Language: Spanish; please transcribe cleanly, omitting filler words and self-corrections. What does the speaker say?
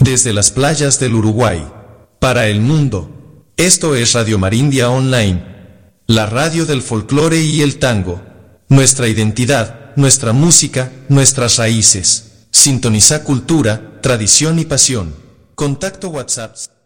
desde las playas del Uruguay, para el mundo. Esto es Radio Marindia Online, la radio del folclore y el tango. Nuestra identidad, nuestra música, nuestras raíces. Sintoniza cultura, tradición y pasión. Contacto WhatsApp